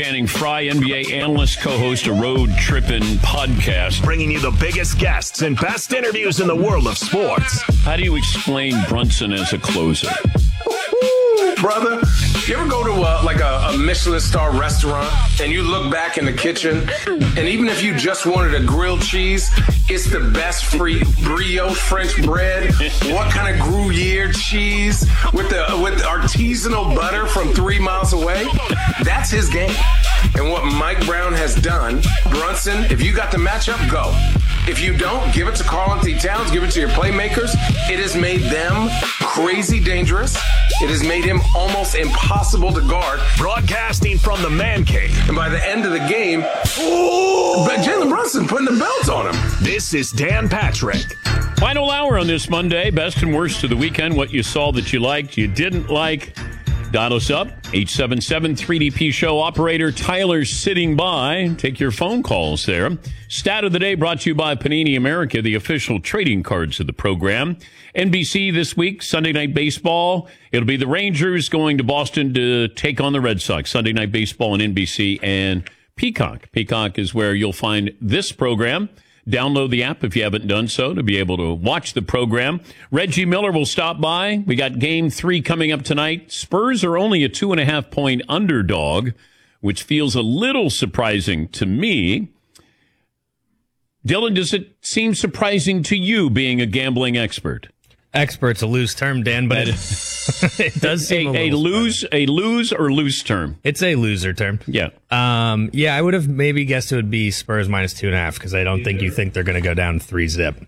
Channing Frye, NBA analyst, co-host a Road Trippin' podcast. Bringing you the biggest guests and best interviews in the world of sports. How do you explain Brunson as a closer? Brother, you ever go to a Michelin star restaurant and you look back in the kitchen and even if you just wanted a grilled cheese, it's the best free brioche French bread, what kind of Gruyere cheese with artisanal butter from 3 miles away? That's his game. And what Mike Brown has done, Brunson, if you got the matchup, go. If you don't, give it to Karl-Anthony Towns, give it to your playmakers. It has made them crazy dangerous. It has made him almost impossible to guard. Broadcasting from the man cave. And by the end of the game, Jalen Brunson putting the belt on him. This is Dan Patrick. Final hour on this Monday. Best and worst of the weekend. What you saw that you liked, you didn't like. Dial us up, 877-3DP Show. Operator Tyler sitting by. Take your phone calls there. Stat of the day brought to you by Panini America, the official trading cards of the program. NBC this week, Sunday Night Baseball. It'll be the Rangers going to Boston to take on the Red Sox. Sunday Night Baseball on NBC and Peacock. Peacock is where you'll find this program. Download the app if you haven't done so to be able to watch the program. Reggie Miller will stop by. We got Game 3 coming up tonight. Spurs are only a 2.5-point underdog, which feels a little surprising to me. Dylan, does it seem surprising to you being a gambling expert? Expert's a loose term, Dan, but it does seem a lose or loose term. It's a loser term. Yeah. I would have maybe guessed it would be Spurs minus 2.5 because I don't think you think they're going to go down 3-zip.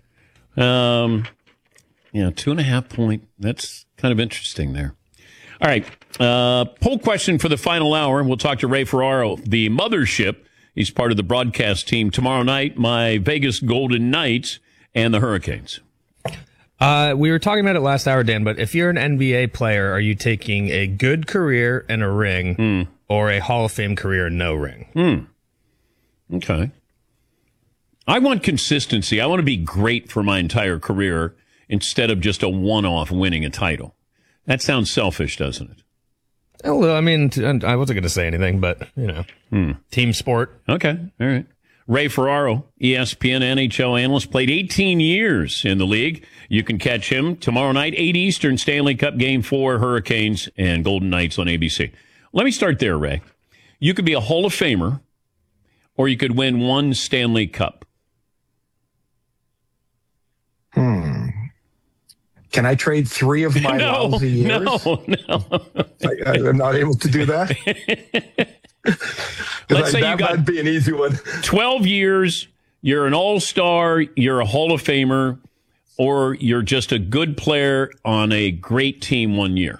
2.5 point. That's kind of interesting there. All right. Poll question for the final hour. We'll talk to Ray Ferraro, the mothership. He's part of the broadcast team tomorrow night. My Vegas Golden Knights and the Hurricanes. We were talking about it last hour, Dan, but if you're an NBA player, are you taking a good career and a ring or a Hall of Fame career and no ring? Okay. I want consistency. I want to be great for my entire career instead of just a one-off winning a title. That sounds selfish, doesn't it? Well, I mean, I wasn't going to say anything, but, team sport. Okay. All right. Ray Ferraro, ESPN NHL analyst, played 18 years in the league. You can catch him tomorrow night, 8 Eastern, Stanley Cup Game 4, Hurricanes and Golden Knights on ABC. Let me start there, Ray. You could be a Hall of Famer, or you could win one Stanley Cup. Can I trade 3 of my lousy years? No. I'm not able to do that? Let's say you got that'd be an easy one. 12 years, you're an all-star, you're a Hall of Famer, or you're just a good player on a great team 1 year.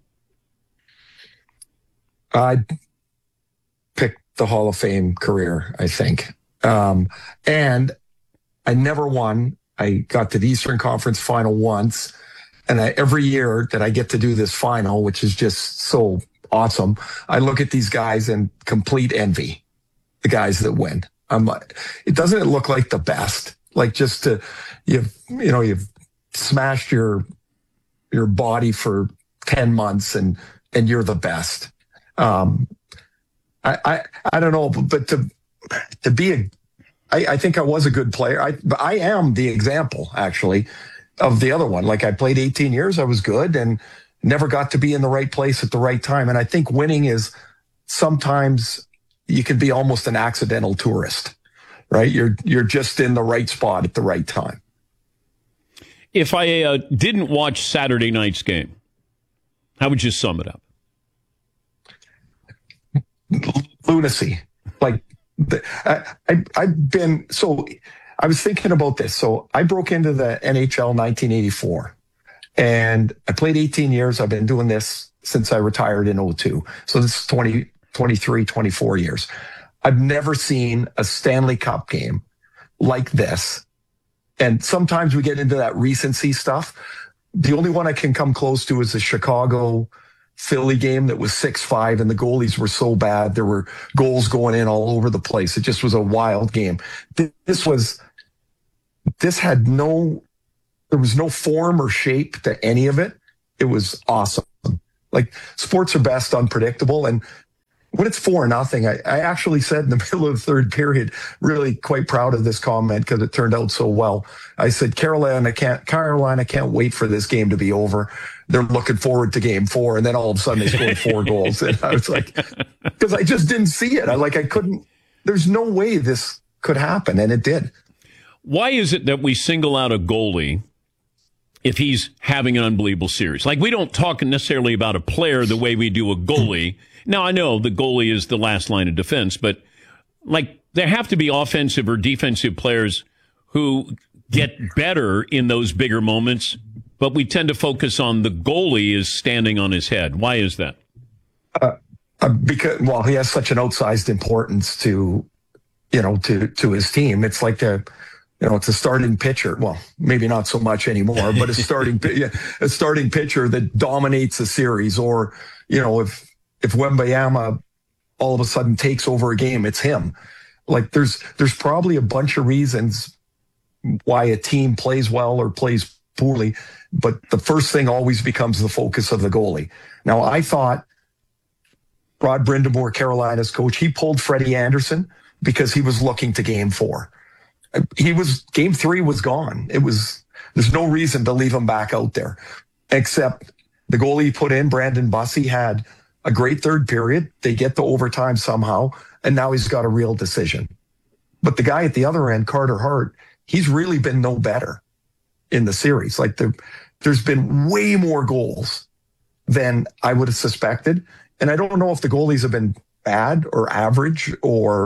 I'd pick the Hall of Fame career, I think. And I never won. I got to the Eastern Conference final once. And every year that I get to do this final, which is just so awesome, I look at these guys and complete envy the guys that win. I'm like, it doesn't look like the best, like just you've smashed your body for 10 months and you're the best. I don't know, but to be I think I was a good player. I am the example actually of the other one. Like I played 18 years. I was good and never got to be in the right place at the right time. And I think winning is sometimes you can be almost an accidental tourist, right? You're just in the right spot at the right time. If I didn't watch Saturday night's game, how would you sum it up? Lunacy. Like I've been, so I was thinking about this. So I broke into the NHL 1984 and I played 18 years. I've been doing this since I retired in 2002. So this is 23, 24 years. I've never seen a Stanley Cup game like this. And sometimes we get into that recency stuff. The only one I can come close to is the Chicago Philly game that was 6-5 and the goalies were so bad. There were goals going in all over the place. It just was a wild game. There was no form or shape to any of it. It was awesome. Like sports are best unpredictable. And when it's 4-0, I actually said in the middle of the third period, really quite proud of this comment because it turned out so well. I said, Carolina can't wait for this game to be over. They're looking forward to game 4. And then all of a sudden they scored 4 goals. And I was like, because I just didn't see it. I couldn't, there's no way this could happen. And it did. Why is it that we single out a goalie if he's having an unbelievable series? Like, we don't talk necessarily about a player the way we do a goalie. Now, I know the goalie is the last line of defense, but like, there have to be offensive or defensive players who get better in those bigger moments, but we tend to focus on the goalie is standing on his head. Why is that? Because, well, he has such an outsized importance to his team. It's like it's a starting pitcher. Well, maybe not so much anymore, but a starting pitcher that dominates a series. Or, if Wembanyama all of a sudden takes over a game, it's him. Like, there's probably a bunch of reasons why a team plays well or plays poorly, but the first thing always becomes the focus of the goalie. Now, I thought Rod Brindamore, Carolina's coach, he pulled Freddie Anderson because he was looking to game 4. Game 3 was gone. There's no reason to leave him back out there, except the goalie he put in, Brandon Bussey, had a great third period. They get to overtime somehow, and now he's got a real decision. But the guy at the other end, Carter Hart, he's really been no better in the series. Like, there's been way more goals than I would have suspected. And I don't know if the goalies have been bad or average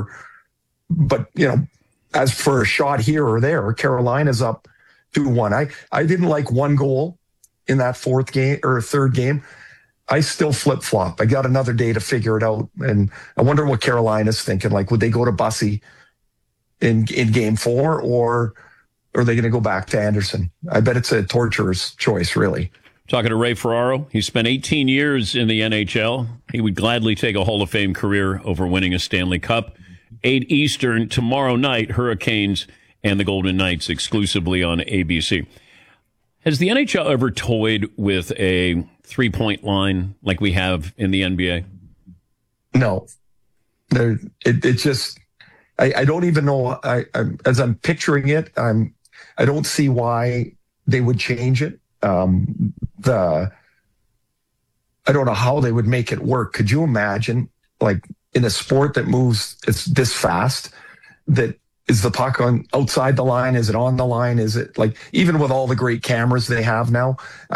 but as for a shot here or there, Carolina's up 2-1. I didn't like one goal in that third game. I still flip-flop. I got another day to figure it out. And I wonder what Carolina's thinking. Like, would they go to Bussey in game 4, or are they going to go back to Anderson? I bet it's a torturous choice, really. Talking to Ray Ferraro. He spent 18 years in the NHL. He would gladly take a Hall of Fame career over winning a Stanley Cup. 8 Eastern tomorrow night, Hurricanes and the Golden Knights exclusively on ABC. Has the NHL ever toyed with a 3-point line like we have in the NBA? No. It's just, I don't even know. As I'm picturing it, I don't see why they would change it. I don't know how they would make it work. Could you imagine, like, in a sport that moves it's this fast, that is the puck on outside the line? Is it on the line? Is it, like, even with all the great cameras they have now,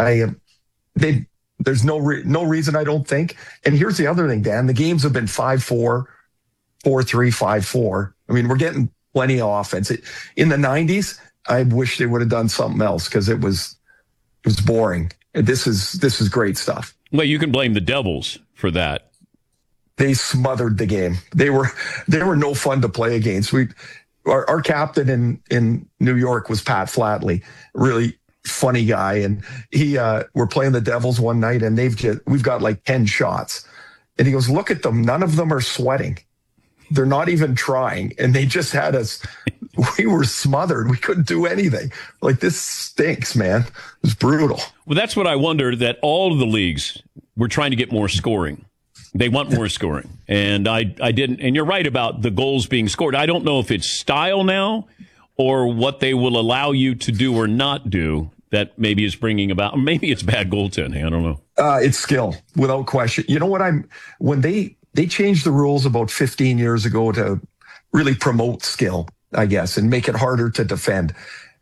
there's no reason, I don't think. And here's the other thing, Dan, the games have been 5-4, 4-3, 5-4. I mean, we're getting plenty of offense. In the 90s, I wish they would have done something else because it was boring. This is great stuff. Well, you can blame the Devils for that. They smothered the game. They were no fun to play against. Our captain in New York was Pat Flatley, really funny guy, and we're playing the Devils one night, and we've got like 10 shots, and he goes, "Look at them. None of them are sweating. They're not even trying, and they just had us. We were smothered. We couldn't do anything. Like, this stinks, man. It was brutal." Well, that's what I wonder, that all of the leagues were trying to get more scoring. They want more scoring. And I didn't. And you're right about the goals being scored. I don't know if it's style now or what they will allow you to do or not do that maybe is bringing about. Maybe it's bad goaltending. I don't know. It's skill, without question. You know what? When they changed the rules about 15 years ago to really promote skill, I guess, and make it harder to defend.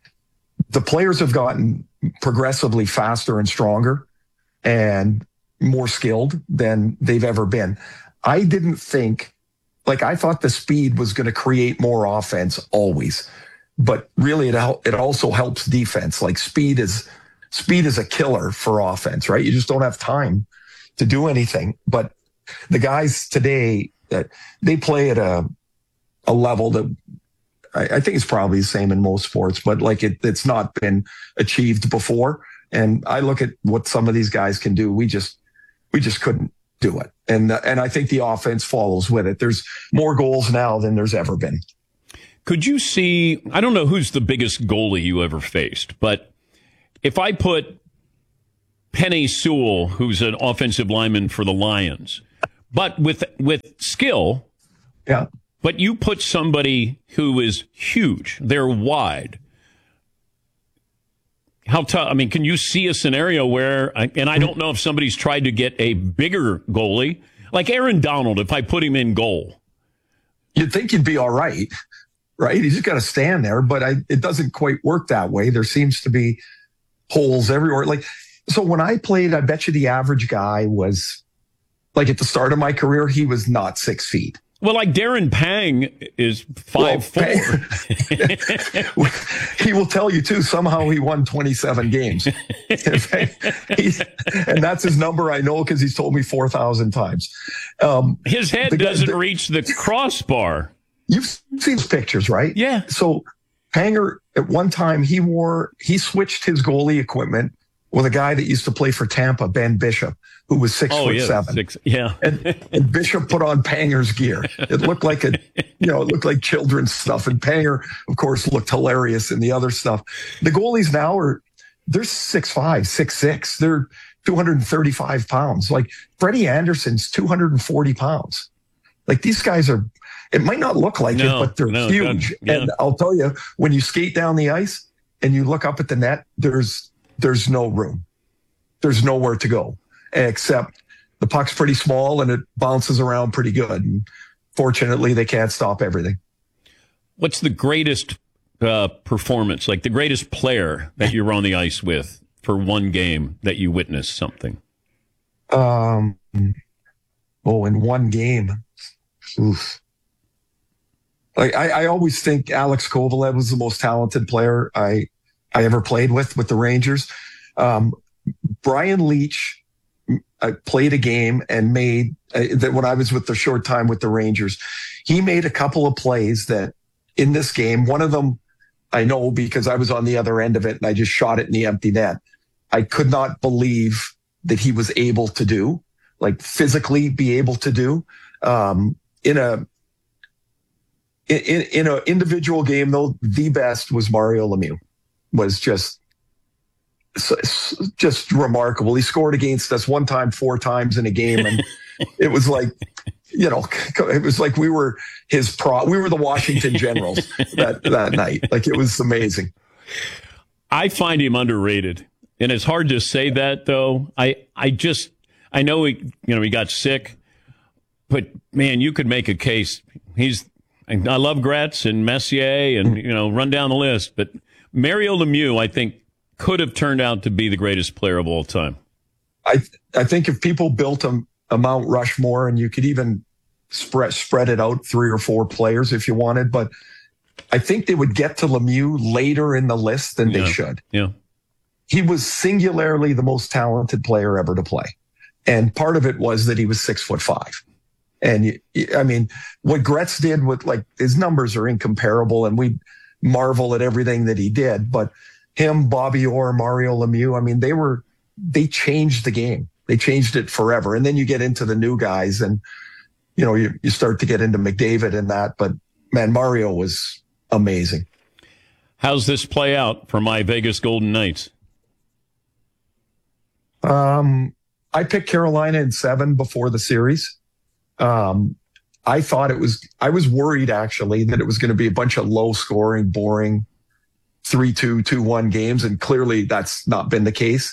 The players have gotten progressively faster and stronger and more skilled than they've ever been. I didn't think, I thought the speed was going to create more offense always, but really it also helps defense. Like, speed is a killer for offense, right? You just don't have time to do anything. But the guys today, they play at a level that I think it's probably the same in most sports, but it's not been achieved before. And I look at what some of these guys can do. We just couldn't do it. And I think the offense follows with it. There's more goals now than there's ever been. Could you see, I don't know who's the biggest goalie you ever faced, but if I put Penny Sewell, who's an offensive lineman for the Lions, but with skill. Yeah. But you put somebody who is huge, they're wide. How tough? I mean, can you see a scenario where, and I don't know if somebody's tried to get a bigger goalie, like Aaron Donald, if I put him in goal? You'd think he'd be all right? He's just got to stand there, but it doesn't quite work that way. There seems to be holes everywhere. So when I played, I bet you the average guy was, at the start of my career, he was not 6 feet. Well, like Darren Pang is 5'4". He will tell you too. Somehow he won 27 games, and that's his number. I know because he's told me 4,000 times. His head doesn't reach the crossbar. You've seen his pictures, right? Yeah. So Panger, at one time, he switched his goalie equipment with a guy that used to play for Tampa, Ben Bishop, who was 6'7". Yeah. And Bishop put on Panger's gear. It looked like it looked like children's stuff. And Panger, of course, looked hilarious in the other stuff. The goalies now they're 6'5", 6'6". They're 235 pounds. Like Freddie Anderson's 240 pounds. Like these guys it might not look like it, but they're huge. Yeah. And I'll tell you, when you skate down the ice and you look up at the net, there's no room. There's nowhere to go, except the puck's pretty small and it bounces around pretty good. And fortunately, they can't stop everything. What's the greatest performance, like the greatest player that you were on the ice with for one game that you witnessed something? In one game. Oof. I always think Alex Kovalev was the most talented player I ever played with the Rangers. Brian Leach played a game and made that when I was with the short time with the Rangers, he made a couple of plays that in this game, one of them I know because I was on the other end of it and I just shot it in the empty net. I could not believe that he was able to do, physically be able to do. In an individual game, though, the best was Mario Lemieux. Was just remarkable. He scored against us one time, 4 times in a game, and it was like, it was like we were we were the Washington Generals that night. It was amazing. I find him underrated, and it's hard to say that though. I know he got sick, but man, you could make a case. I love Gretz and Messier and run down the list, but Mario Lemieux, I think, could have turned out to be the greatest player of all time. I think if people built a Mount Rushmore, and you could even spread it out 3 or 4 players if you wanted, but I think they would get to Lemieux later in the list than they should. Yeah, he was singularly the most talented player ever to play, and part of it was that he was 6'5". And what Gretz did with his numbers are incomparable, and we marvel at everything that he did, but him, Bobby Orr, Mario Lemieux, they changed the game. They changed it forever. And then you get into the new guys and, you start to get into McDavid and that, but man, Mario was amazing. How's this play out for my Vegas Golden Knights? I picked Carolina in 7 before the series. I thought I was worried actually that it was going to be a bunch of low scoring, boring 3-2, 2-1 games. And clearly that's not been the case.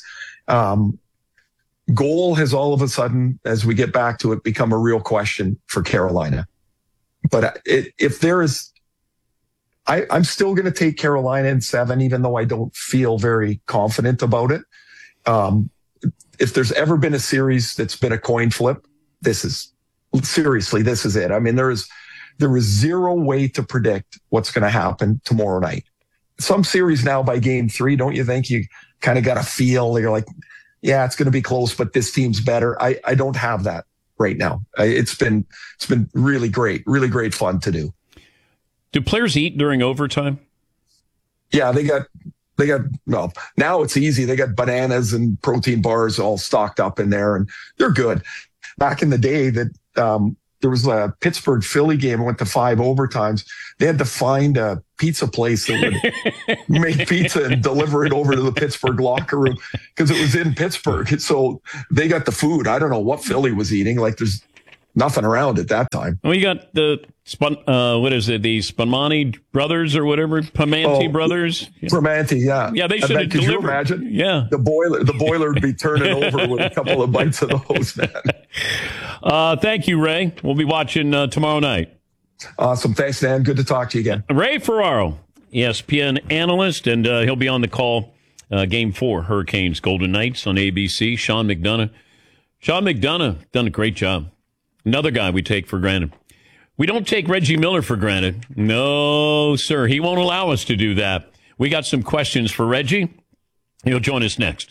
Goal has all of a sudden, as we get back to it, become a real question for Carolina. But if there is, I'm still going to take Carolina in 7, even though I don't feel very confident about it. If there's ever been a series that's been a coin flip, this is it. I mean, there is zero way to predict what's going to happen tomorrow night. Some series now by game 3, don't you think you kind of got a feel? You're like, yeah, it's going to be close, but this team's better. I don't have that right now. It's been really great fun to do. Do players eat during overtime? Yeah, they got, well, now it's easy. They got bananas and protein bars all stocked up in there, and they're good. Back in the day that there was a Pittsburgh Philly game, went to 5 overtimes. They had to find a pizza place that would make pizza and deliver it over to the Pittsburgh locker room because it was in Pittsburgh. So they got the food. I don't know what Philly was eating. nothing around at that time. Well, you got the the Spumani brothers or whatever, Primanti brothers. Primanti, yeah. Yeah, they should have Could delivered. you imagine? Yeah. The boiler would be turning over with a couple of bites of those, man. Thank you, Ray. We'll be watching tomorrow night. Awesome. Thanks, Dan. Good to talk to you again. Ray Ferraro, ESPN analyst, and he'll be on the call Game 4, Hurricanes Golden Knights on ABC. Sean McDonough done a great job. Another guy we take for granted. We don't take Reggie Miller for granted. No, sir. He won't allow us to do that. We got some questions for Reggie. He'll join us next.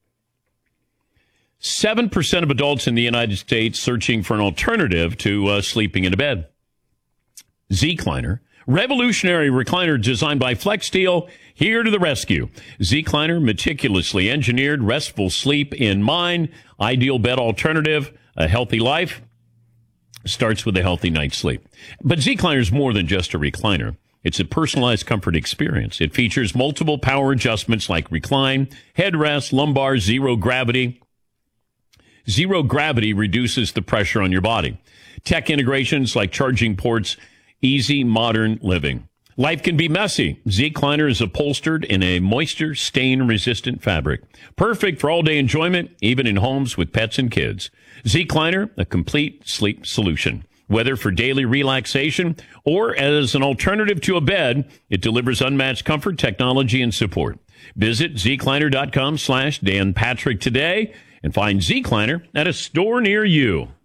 7% of adults in the United States searching for an alternative to sleeping in a bed. Zecliner, revolutionary recliner designed by FlexSteel, here to the rescue. Zecliner, meticulously engineered, restful sleep in mind, ideal bed alternative, a healthy life starts with a healthy night's sleep. But Zecliner is more than just a recliner. It's a personalized comfort experience. It features multiple power adjustments like recline, headrest, lumbar, zero gravity. Zero gravity reduces the pressure on your body. Tech integrations like charging ports, easy modern living. Life can be messy. Zecliner is upholstered in a moisture stain resistant fabric. Perfect for all day enjoyment, even in homes with pets and kids. Zecliner, a complete sleep solution. Whether for daily relaxation or as an alternative to a bed, it delivers unmatched comfort, technology, and support. Visit Zecliner.com/Dan Patrick today and find Zecliner at a store near you.